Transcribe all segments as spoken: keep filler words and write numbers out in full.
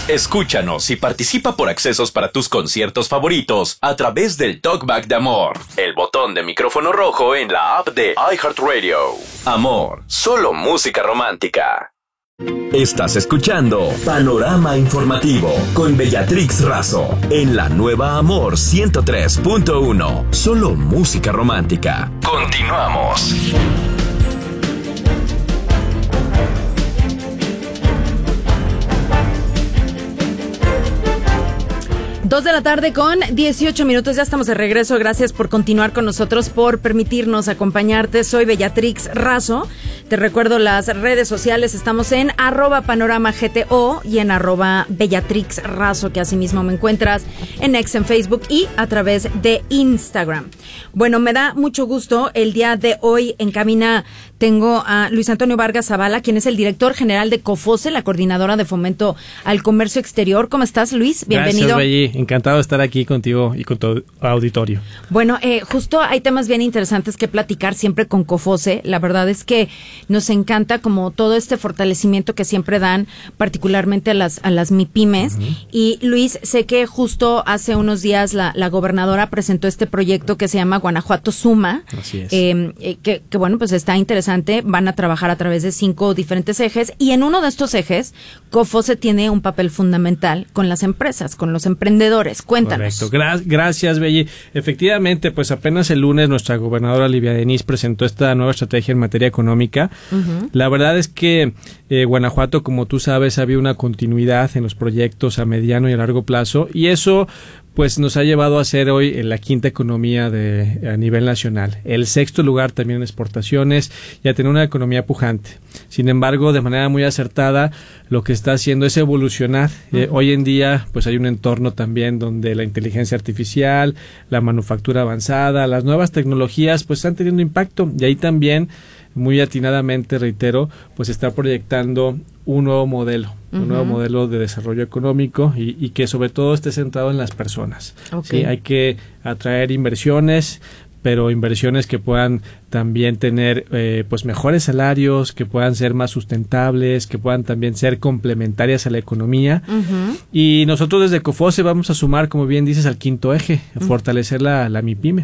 Escúchanos y participa por accesos para tus conciertos favoritos a través del Talkback de Amor, el botón de micrófono rojo en la app de iHeartRadio. Amor, solo música romántica. Estás escuchando Panorama Informativo con Bellatrix Razo en la nueva Amor ciento tres punto uno. Solo música romántica. Continuamos. Dos de la tarde con dieciocho minutos, ya estamos de regreso. Gracias por continuar con nosotros, por permitirnos acompañarte. Soy Bellatrix Razo. Te recuerdo las redes sociales, estamos en arroba panorama gto y en arroba Bellatrix Razo, que asimismo me encuentras en X, en Facebook y a través de Instagram. Bueno, me da mucho gusto. El día de hoy en cabina tengo a Luis Antonio Vargas Zavala, quien es el director general de COFOCE, la coordinadora de fomento al comercio exterior. ¿Cómo estás, Luis? Bienvenido. Gracias, Belli. Encantado de estar aquí contigo y con tu auditorio. Bueno, eh, justo hay temas bien interesantes que platicar siempre con COFOCE. La verdad es que nos encanta como todo este fortalecimiento que siempre dan, particularmente a las a las MIPYMES. Uh-huh. Y Luis, sé que justo hace unos días la, la gobernadora presentó este proyecto que se llama Guanajuato Suma. Así es. Eh, eh, que, que bueno, pues está interesante. Van a trabajar a través de cinco diferentes ejes y en uno de estos ejes COFOCE tiene un papel fundamental con las empresas, con los emprendedores. Cuéntanos. Correcto. Gra- gracias, Belli. Efectivamente, pues apenas el lunes nuestra gobernadora Livia Denis presentó esta nueva estrategia en materia económica. Uh-huh. La verdad es que eh, Guanajuato, como tú sabes, había una continuidad en los proyectos a mediano y a largo plazo y eso pues nos ha llevado a ser hoy en la quinta economía de a nivel nacional, el sexto lugar también en exportaciones y a tener una economía pujante. Sin embargo, de manera muy acertada, lo que está haciendo es evolucionar. Uh-huh. Eh, hoy en día, pues hay un entorno también donde la inteligencia artificial, la manufactura avanzada, las nuevas tecnologías, pues están teniendo impacto y ahí también, muy atinadamente, reitero, pues está proyectando un nuevo modelo, uh-huh. un nuevo modelo de desarrollo económico y, y que sobre todo esté centrado en las personas. Okay. ¿Sí? Hay que atraer inversiones, pero inversiones que puedan también tener eh, pues mejores salarios, que puedan ser más sustentables, que puedan también ser complementarias a la economía. Uh-huh. Y nosotros desde COFOCE vamos a sumar, como bien dices, al quinto eje, a uh-huh. fortalecer la, la MIPYME.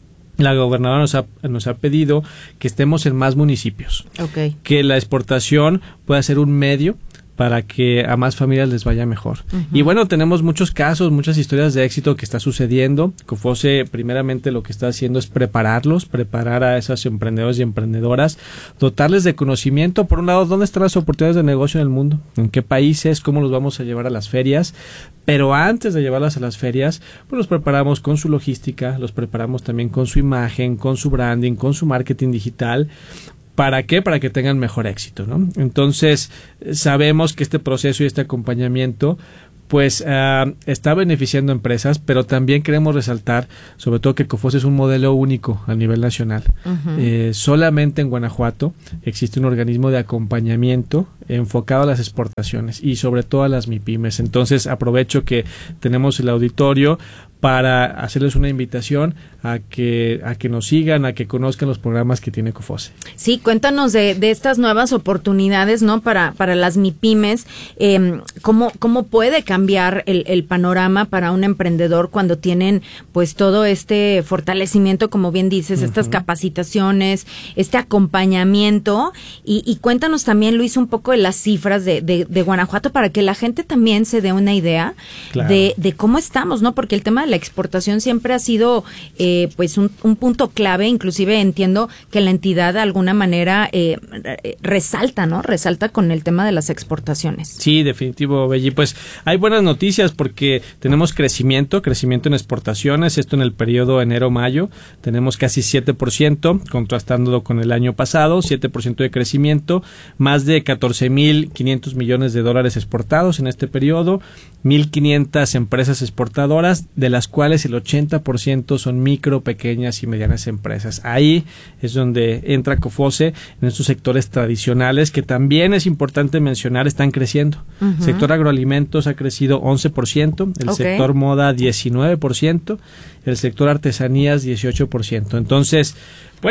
La gobernadora nos ha, nos ha pedido que estemos en más municipios, okay. que la exportación pueda ser un medio para que a más familias les vaya mejor. Uh-huh. Y bueno, tenemos muchos casos, muchas historias de éxito que está sucediendo. COFOCE primeramente lo que está haciendo es prepararlos, preparar a esos emprendedores y emprendedoras, dotarles de conocimiento. Por un lado, ¿dónde están las oportunidades de negocio en el mundo? ¿En qué países? ¿Cómo los vamos a llevar a las ferias? Pero antes de llevarlas a las ferias, pues los preparamos con su logística, los preparamos también con su imagen, con su branding, con su marketing digital. ¿Para qué? Para que tengan mejor éxito, ¿no? Entonces, sabemos que este proceso y este acompañamiento pues uh, está beneficiando a empresas, pero también queremos resaltar, sobre todo que COFOCE es un modelo único a nivel nacional. Uh-huh. Eh, solamente en Guanajuato existe un organismo de acompañamiento enfocado a las exportaciones y sobre todo a las MIPYMES. Entonces, aprovecho que tenemos el auditorio para hacerles una invitación a que a que nos sigan, a que conozcan los programas que tiene COFOCE. Sí, cuéntanos de, de estas nuevas oportunidades, ¿no? Para para las MIPYMES, eh, ¿cómo, cómo puede cambiar el, el panorama para un emprendedor cuando tienen pues todo este fortalecimiento, como bien dices, uh-huh. estas capacitaciones, este acompañamiento y, y cuéntanos también, Luis, un poco de las cifras de, de, de Guanajuato para que la gente también se dé una idea claro. de, de cómo estamos, ¿no? Porque el tema de la exportación siempre ha sido eh, pues un, un punto clave, inclusive entiendo que la entidad de alguna manera eh, resalta, ¿no? Resalta con el tema de las exportaciones. Sí, definitivo, Belli. Pues hay buenas noticias porque tenemos crecimiento, crecimiento en exportaciones, esto en el periodo enero-mayo, tenemos casi siete por ciento, contrastándolo con el año pasado, siete por ciento de crecimiento, más de catorce mil quinientos millones de dólares exportados en este periodo, mil quinientas empresas exportadoras, de las cuales el ochenta por ciento son micro, pequeñas y medianas empresas. Ahí es donde entra COFOCE en estos sectores tradicionales que también es importante mencionar, están creciendo. Uh-huh. El sector agroalimentos ha crecido once por ciento, el okay. sector moda diecinueve por ciento, el sector artesanías dieciocho por ciento. Entonces, bueno,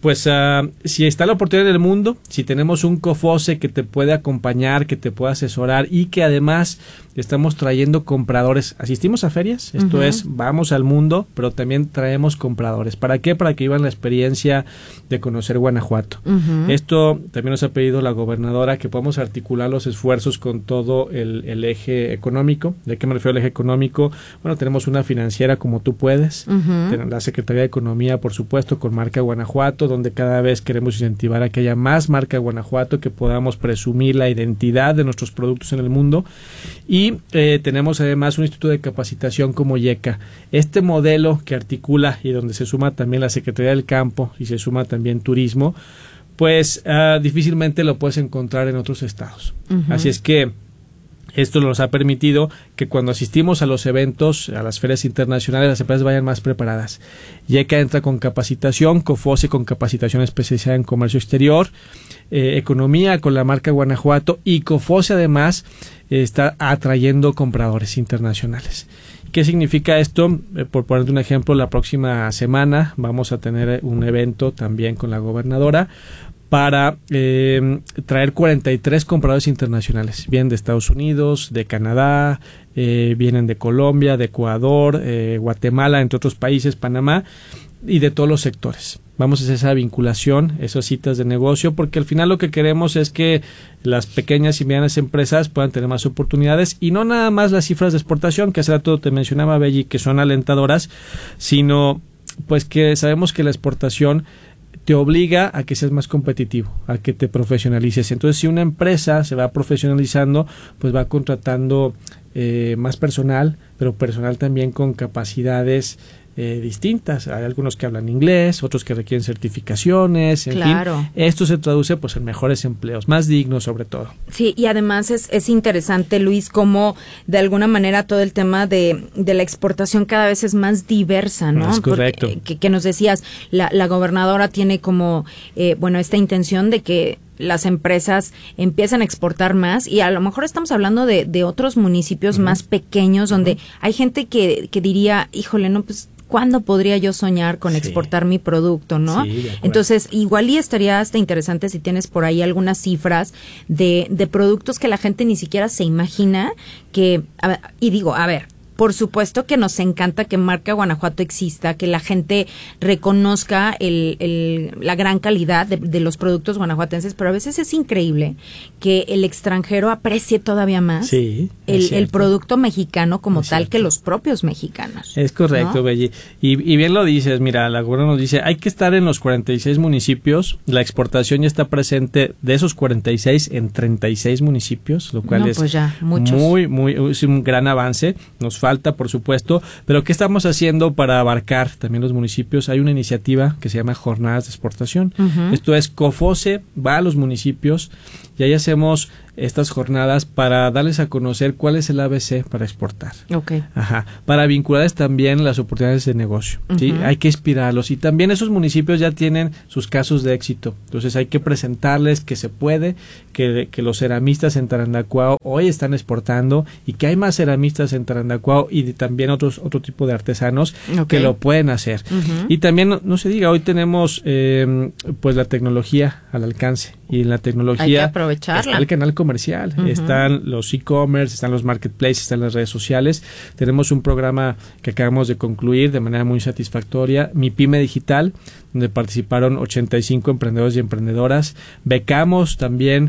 pues uh, si está la oportunidad en el mundo, si tenemos un COFOSE que te puede acompañar, que te puede asesorar y que además estamos trayendo compradores, asistimos a ferias, esto uh-huh. es, vamos al mundo, pero también traemos compradores. ¿Para qué? Para que vivan la experiencia de conocer Guanajuato. Uh-huh. Esto también nos ha pedido la gobernadora, que podamos articular los esfuerzos con todo el, el eje económico. ¿De qué me refiero al eje económico? Bueno, tenemos una financiera como Tú Puedes, uh-huh. la Secretaría de Economía, por supuesto, con marca Guanajuato, donde cada vez queremos incentivar a que haya más marca Guanajuato, que podamos presumir la identidad de nuestros productos en el mundo. Y Y eh, tenemos además un instituto de capacitación como YECA. Este modelo que articula y donde se suma también la Secretaría del Campo y se suma también Turismo, pues uh, difícilmente lo puedes encontrar en otros estados. Uh-huh. Así es que esto nos ha permitido que cuando asistimos a los eventos, a las ferias internacionales, las empresas vayan más preparadas. YECA entra con capacitación, COFOSE con capacitación especializada en comercio exterior, eh, economía con la marca Guanajuato, y COFOSE además eh, está atrayendo compradores internacionales. ¿Qué significa esto? Eh, por ponerte un ejemplo, la próxima semana vamos a tener un evento también con la gobernadora para eh, traer cuarenta y tres compradores internacionales. Vienen de Estados Unidos, de Canadá, eh, vienen de Colombia, de Ecuador, eh, Guatemala, entre otros países, Panamá, y de todos los sectores. Vamos a hacer esa vinculación, esas citas de negocio, porque al final lo que queremos es que las pequeñas y medianas empresas puedan tener más oportunidades, y no nada más las cifras de exportación, que hace rato te mencionaba, Belli, que son alentadoras, sino pues que sabemos que la exportación te obliga a que seas más competitivo, a que te profesionalices. Entonces, si una empresa se va profesionalizando, pues va contratando eh, más personal, pero personal también con capacidades eh, distintas. Hay algunos que hablan inglés, otros que requieren certificaciones, en claro. fin. Esto se traduce pues en mejores empleos, más dignos sobre todo. Sí, y además es, es interesante, Luis, cómo de alguna manera todo el tema de, de la exportación cada vez es más diversa, ¿no? Es correcto. Porque, que, que nos decías, la, la gobernadora tiene como, eh, bueno, esta intención de que las empresas empiezan a exportar más, y a lo mejor estamos hablando de, de otros municipios uh-huh. más pequeños donde uh-huh. hay gente que, que diría, híjole, no, pues ¿cuándo podría yo soñar con sí. exportar mi producto, no? Sí, entonces, igual y estaría hasta interesante si tienes por ahí algunas cifras de, de productos que la gente ni siquiera se imagina que, a ver, y digo, a ver, por supuesto que nos encanta que marca Guanajuato exista, que la gente reconozca el, el, la gran calidad de, de los productos guanajuatenses, pero a veces es increíble que el extranjero aprecie todavía más sí, el, el producto mexicano como es tal cierto. que los propios mexicanos. Es correcto, ¿no? Belli. Y, y bien lo dices, mira, la gobernadora nos dice, hay que estar en los cuarenta y seis municipios, la exportación ya está presente de esos cuarenta y seis en treinta y seis municipios, lo cual no, es pues ya, muchos. muy, muy, es un gran avance. Nos falta, por supuesto, pero ¿qué estamos haciendo para abarcar también los municipios? Hay una iniciativa que se llama Jornadas de Exportación. Uh-huh. Esto es, COFOSE va a los municipios y ahí hacemos estas jornadas para darles a conocer cuál es el A B C para exportar. Okay. Ajá. Para vincularles también las oportunidades de negocio. Uh-huh. ¿Sí? Hay que inspirarlos, y también esos municipios ya tienen sus casos de éxito. Entonces hay que presentarles que se puede, que, que los ceramistas en Tarandacuao hoy están exportando, y que hay más ceramistas en Tarandacuao y de, también otros otro tipo de artesanos okay. que lo pueden hacer. Uh-huh. Y también, no, no se diga, hoy tenemos eh, pues la tecnología al alcance, y en la tecnología hay que aprovecharla. Está el canal comercial, uh-huh. están los e-commerce, están los marketplaces, están las redes sociales. Tenemos un programa que acabamos de concluir de manera muy satisfactoria, Mi Pyme Digital, donde participaron ochenta y cinco emprendedores y emprendedoras. Becamos también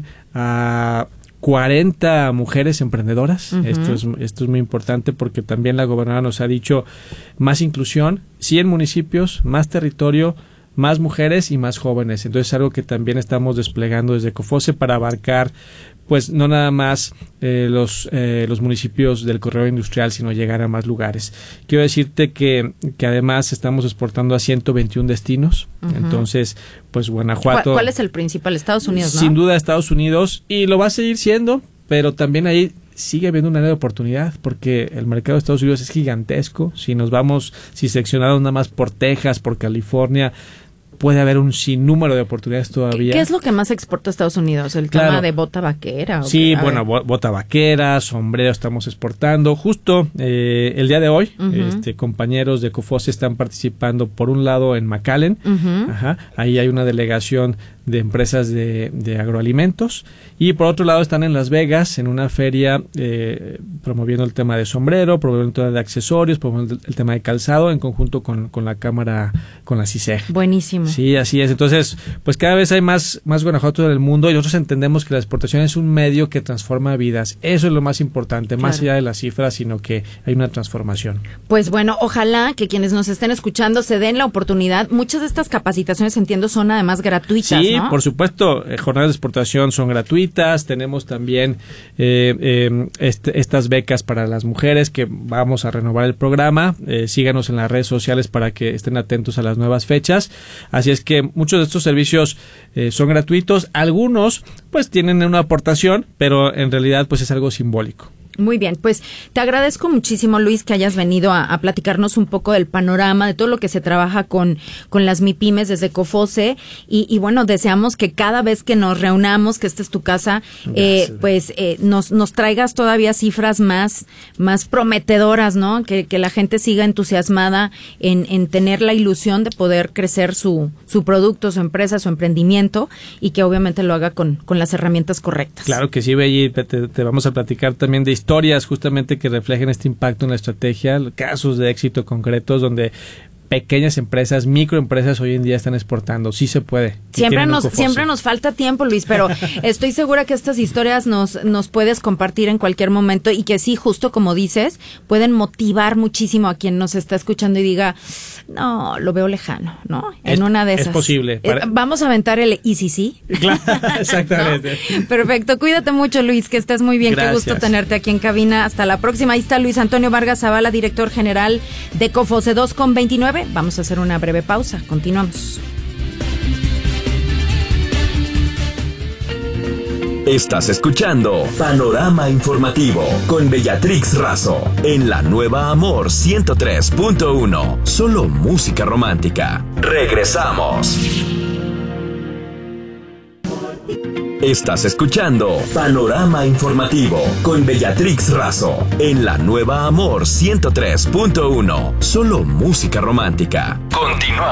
a cuarenta mujeres emprendedoras. Uh-huh. Esto es esto es muy importante, porque también la gobernadora nos ha dicho más inclusión, cien municipios, más territorio, más mujeres y más jóvenes. Entonces es algo que también estamos desplegando desde COFOSE para abarcar, pues no nada más eh, los eh, los municipios del corredor industrial, sino llegar a más lugares. Quiero decirte que, que además estamos exportando a ciento veintiún destinos. Uh-huh. Entonces, pues Guanajuato... ¿Cuál, ¿Cuál es el principal? Estados Unidos, ¿no? Sin duda Estados Unidos, y lo va a seguir siendo, pero también ahí sigue habiendo una área de oportunidad, porque el mercado de Estados Unidos es gigantesco. Si nos vamos, si seccionamos nada más por Texas, por California, puede haber un sinnúmero de oportunidades todavía. ¿Qué es lo que más exporta a Estados Unidos? ¿El claro. tema de bota vaquera? Sí, qué? bueno, ver. bota vaquera, sombrero estamos exportando. Justo eh, el día de hoy, uh-huh. este, compañeros de COFOSE están participando, por un lado, en McAllen. Uh-huh. Ajá, ahí hay una delegación de empresas de, de agroalimentos. Y por otro lado están en Las Vegas, en una feria eh, promoviendo el tema de sombrero, promoviendo el tema de accesorios, promoviendo el tema de calzado, en conjunto con, con la Cámara, con la CISEG. Buenísimo. Sí, así es. Entonces, pues cada vez hay más, más Guanajuato en el mundo, y nosotros entendemos que la exportación es un medio que transforma vidas. Eso es lo más importante, claro. Más allá de las cifras, sino que hay una transformación. Pues bueno, ojalá que quienes nos estén escuchando se den la oportunidad. Muchas de estas capacitaciones, entiendo, son además gratuitas, sí, ¿no? Por supuesto, eh, jornadas de exportación son gratuitas. Tenemos también eh, eh, este, estas becas para las mujeres, que vamos a renovar el programa. Eh, síganos en las redes sociales para que estén atentos a las nuevas fechas. Así es que muchos de estos servicios eh, son gratuitos. Algunos pues tienen una aportación, pero en realidad pues es algo simbólico. Muy bien, pues te agradezco muchísimo, Luis, que hayas venido a, a platicarnos un poco del panorama, de todo lo que se trabaja con, con las MIPYMES desde COFOSE, y, y bueno, deseamos que cada vez que nos reunamos, que esta es tu casa, eh, pues eh, nos, nos traigas todavía cifras más, más prometedoras, ¿no? Que, que la gente siga entusiasmada en, en tener la ilusión de poder crecer su, su producto, su empresa, su emprendimiento, y que obviamente lo haga con, con las herramientas correctas. Claro que sí, Belli, te, te vamos a platicar también de historias justamente que reflejen este impacto en la estrategia, casos de éxito concretos donde pequeñas empresas, microempresas hoy en día están exportando. Sí se puede. Siempre nos, siempre nos falta tiempo, Luis, pero estoy segura que estas historias nos, nos puedes compartir en cualquier momento, y que sí, justo como dices, pueden motivar muchísimo a quien nos está escuchando y diga, no, lo veo lejano, ¿no? En es, una de esas. Es posible. Para... Vamos a aventar el y sí, sí. Claro, exactamente. ¿No? Perfecto. Cuídate mucho, Luis, que estés muy bien. Gracias. Qué gusto tenerte aquí en cabina. Hasta la próxima. Ahí está Luis Antonio Vargas Zavala, director general de COFOSE. Dos con veintinueve. Vamos a hacer una breve pausa. Continuamos. Estás escuchando Panorama Informativo con Bellatrix Razo en la nueva Amor ciento tres punto uno. Solo música romántica. Regresamos. Estás escuchando Panorama Informativo con Bellatrix Razo en la nueva Amor ciento tres punto uno. Solo música romántica. Continúa.